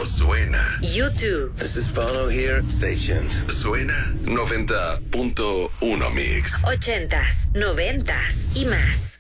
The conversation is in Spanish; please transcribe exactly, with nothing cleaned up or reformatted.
pero suena. YouTube. This is Bono here. Stay tuned. Suena noventa punto uno Mix. Ochentas, noventas y más.